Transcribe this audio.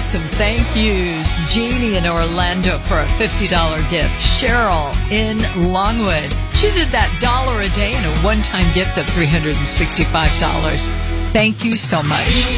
awesome thank yous. Jeannie in Orlando for a $50 gift. Cheryl in Longwood. She did that $1 a day and a one-time gift of $365. Thank you so much.